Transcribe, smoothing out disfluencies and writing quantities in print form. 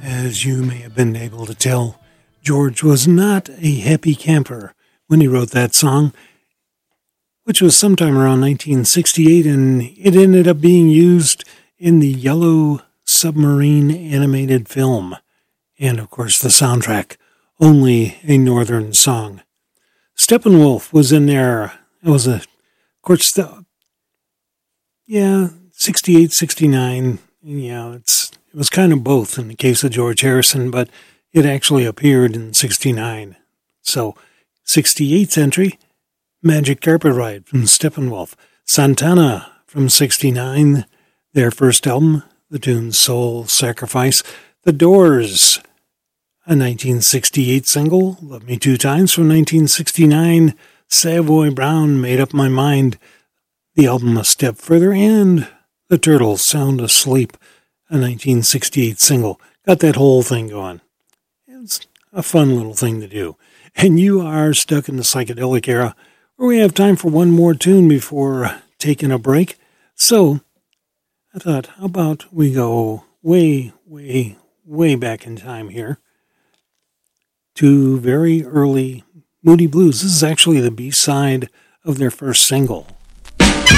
As you may have been able to tell, George was not a happy camper when he wrote that song, which was sometime around 1968, and it ended up being used in the Yellow Submarine animated film, and of course the soundtrack, Only a Northern Song. Steppenwolf was in there. It was, of course, 68, 69. Yeah, it was kind of both in the case of George Harrison, but it actually appeared in 69. So, 68's entry, Magic Carpet Ride from Steppenwolf. Santana from 69, their first album, the tune Soul Sacrifice. The Doors, a 1968 single, Love Me Two Times from 1969. Savoy Brown, Made Up My Mind, the album A Step Further, and The Turtles, Sound Asleep, a 1968 single. Got that whole thing going. It's a fun little thing to do. And you are stuck in the psychedelic era, where we have time for one more tune before taking a break. So, I thought, how about we go way, way, way back in time here to very early Moody Blues. This is actually the B-side of their first single.